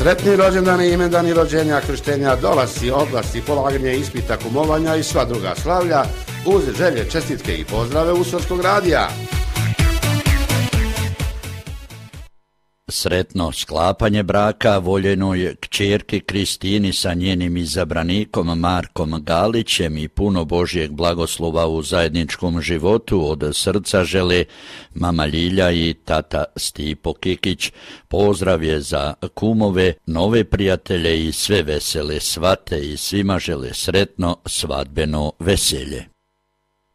Sretni rođendani, imendani, rođenja, krštenja, dolasci, odlasci, polaganje ispita, kumovanja i sva druga slavlja uz želje, čestitke i pozdrave Usorskog radija. Sretno sklapanje braka voljenoj kćerki Kristini sa njenim izabranikom Markom Galićem i puno Božjeg blagoslova u zajedničkom životu od srca žele mama Ljilja i tata Stipo Kikić. Pozdrav je za kumove, nove prijatelje i sve vesele svate i svima žele sretno svadbeno veselje.